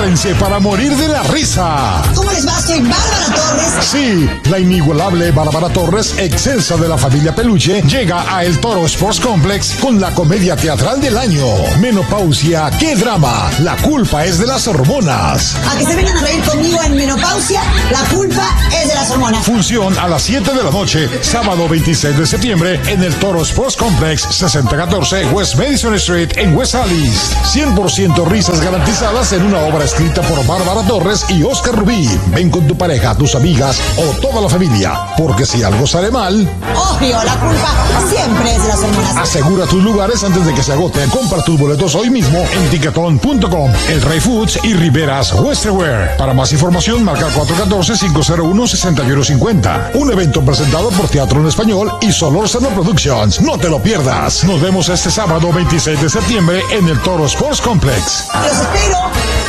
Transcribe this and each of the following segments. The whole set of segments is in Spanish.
Prepárense para morir de la risa. ¿Cómo les va? Soy Bárbara Torres. Sí, la inigualable Bárbara Torres, excelsa de la familia Peluche, llega a El Toro Sports Complex con la comedia teatral del año. Menopausia, qué drama. La culpa es de las hormonas. A que se vengan a reír conmigo en Menopausia, la culpa es de las hormonas. Función a las 7 de la noche, sábado 26 de septiembre, en El Toro Sports Complex, 6014 West Madison Street, en West Allis. 100% risas garantizadas en una obra escrita por Bárbara Torres y Oscar Rubí. Ven con tu pareja, tus amigas o toda la familia, porque si algo sale mal... Obvio, la culpa siempre es de las hormonas. Asegura tus lugares antes de que se agoten. Compra tus boletos hoy mismo en Ticketon.com, El Rey Foods y Riveras Westerwear. Para más información, marca 414-501-6150. Un evento presentado por Teatro en Español y Solórzano Productions. No te lo pierdas. Nos vemos este sábado 26 de septiembre en el Toro Sports Complex. ¡Los espero!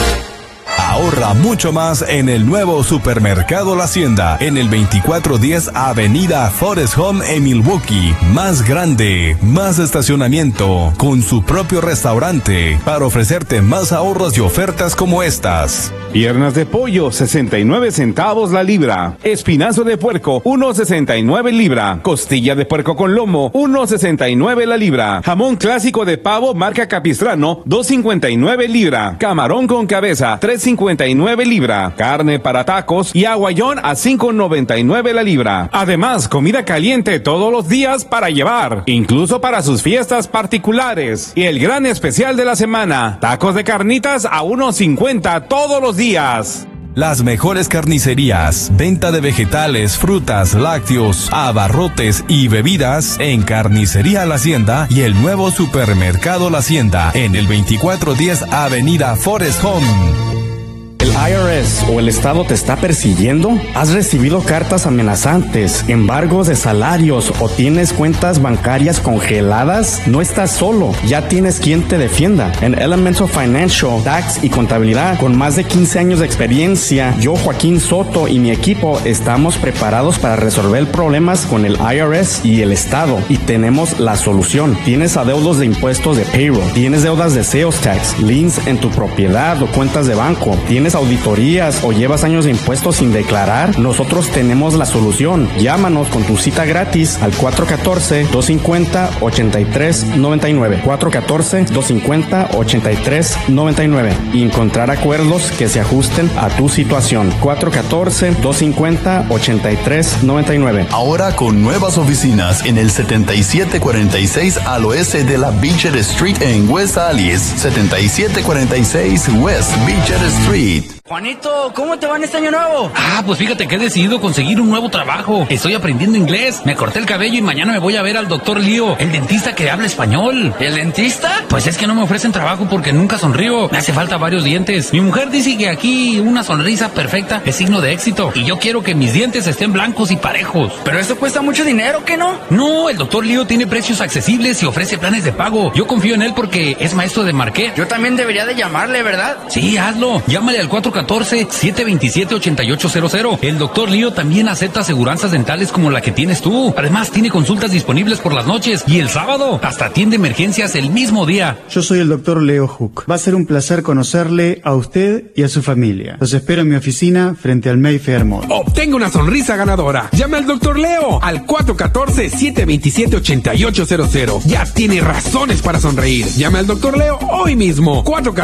Ahorra mucho más en el nuevo supermercado La Hacienda, en el 2410 Avenida Forest Home en Milwaukee. Más grande, más estacionamiento, con su propio restaurante, para ofrecerte más ahorros y ofertas como estas. Piernas de pollo, 69 centavos la libra. Espinazo de puerco, 1.69 libra. Costilla de puerco con lomo, 1.69 la libra. Jamón clásico de pavo marca Capistrano, 2.59 libra. Camarón con cabeza, 3.59 libra. Carne para tacos y aguayón a 5.99 la libra. Además, comida caliente todos los días para llevar, incluso para sus fiestas particulares. Y el gran especial de la semana, tacos de carnitas a 1.50 todos los días. Las mejores carnicerías, venta de vegetales, frutas, lácteos, abarrotes y bebidas en Carnicería La Hacienda y el nuevo supermercado La Hacienda en el 2410 Avenida Forest Home. ¿El IRS o el Estado te está persiguiendo? ¿Has recibido cartas amenazantes, embargos de salarios o tienes cuentas bancarias congeladas? No estás solo, ya tienes quien te defienda. En Elemental Financial, Tax y Contabilidad, con más de 15 años de experiencia, yo, Joaquín Soto y mi equipo estamos preparados para resolver problemas con el IRS y el Estado, y tenemos la solución. ¿Tienes adeudos de impuestos de payroll? ¿Tienes deudas de sales tax, liens en tu propiedad o cuentas de banco? ¿Tienes auditorías o llevas años de impuestos sin declarar? Nosotros tenemos la solución. Llámanos con tu cita gratis al 414-250-8399. 414-250-8399 y encontrar acuerdos que se ajusten a tu situación. 414-250-8399. Ahora con nuevas oficinas en el 7746 al oeste de la Beecher Street en West Allis. 7746 West Beecher Street. Juanito, ¿cómo te va en este año nuevo? Pues fíjate que he decidido conseguir un nuevo trabajo. Estoy aprendiendo inglés, me corté el cabello y mañana me voy a ver al doctor Lío, el dentista que habla español. ¿El dentista? Pues es que no me ofrecen trabajo porque nunca sonrío. Me hace falta varios dientes. Mi mujer dice que aquí una sonrisa perfecta es signo de éxito y yo quiero que mis dientes estén blancos y parejos. Pero eso cuesta mucho dinero, ¿qué no? No, el doctor Lío tiene precios accesibles y ofrece planes de pago. Yo confío en él porque es maestro de Marquet. Yo también debería de llamarle, ¿verdad? Sí, hazlo. Llámale al 414-727-8800. El doctor Lío también acepta aseguranzas dentales como la que tienes tú. Además, tiene consultas disponibles por las noches y el sábado. Hasta atiende emergencias el mismo día. Yo soy el doctor Leo Hook. Va a ser un placer conocerle a usted y a su familia. Los espero en mi oficina frente al Mayfair Mall. Obtenga una sonrisa ganadora. Llame al doctor Leo al 414-727-8800. Ya tiene razones para sonreír. Llame al doctor Leo hoy mismo.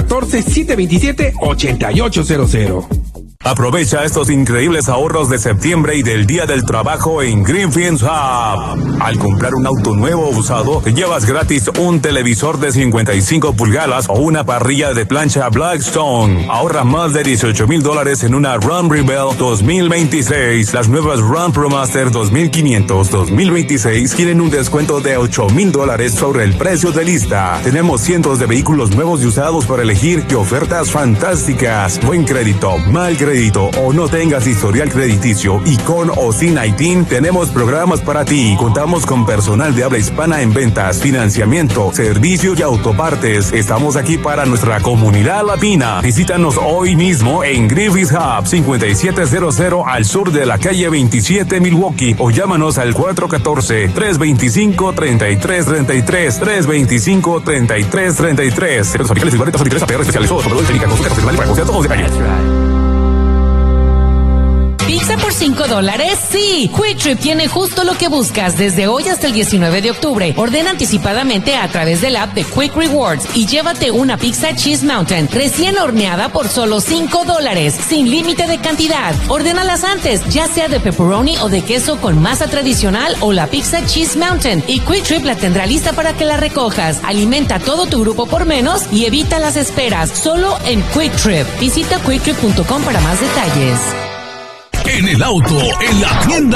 414-727-8800. Aprovecha estos increíbles ahorros de septiembre y del Día del Trabajo en Greenfields Hub. Al comprar un auto nuevo o usado, te llevas gratis un televisor de 55 pulgadas o una parrilla de plancha Blackstone. Ahorra más de $18,000 en una Ram Rebel 2026. Las nuevas Ram ProMaster 2500 2026 tienen un descuento de $8,000 sobre el precio de lista. Tenemos cientos de vehículos nuevos y usados para elegir y ofertas fantásticas. Buen crédito, mal crédito crédito o no tengas historial crediticio y con o sin ITIN, tenemos programas para ti. Contamos con personal de habla hispana en ventas, financiamiento, servicio y autopartes. Estamos aquí para nuestra comunidad latina. Visítanos hoy mismo en Griffith Hub, 5700 al sur de la calle 27 Milwaukee, o llámanos al 414-325-3333, 325-3333. Secretos fabricantes y barretas solitarias APR especializados, proveedores técnicas, consulta profesional para negociar todos los detalles. ¿Pizza por $5? Sí. Quick Trip tiene justo lo que buscas desde hoy hasta el 19 de octubre. Ordena anticipadamente a través del app de Quick Rewards y llévate una pizza Cheese Mountain recién horneada por solo $5, sin límite de cantidad. Ordénalas antes, ya sea de pepperoni o de queso con masa tradicional o la pizza Cheese Mountain, y Quick Trip la tendrá lista para que la recojas. Alimenta a todo tu grupo por menos y evita las esperas. Solo en Quick Trip. Visita quicktrip.com para más detalles. En el auto, en la tienda.